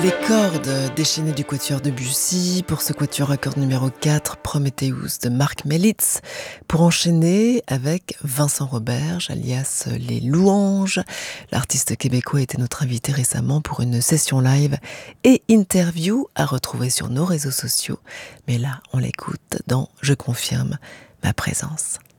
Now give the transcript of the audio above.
Les cordes déchaînées du quatuor Debussy, pour ce quatuor à cordes numéro 4, Prometheus de Marc Mellitz, pour enchaîner avec Vincent Roberge, alias Les Louanges. L'artiste québécois était notre invité récemment pour une session live et interview à retrouver sur nos réseaux sociaux. Mais là, on l'écoute dans Je confirme ma présence.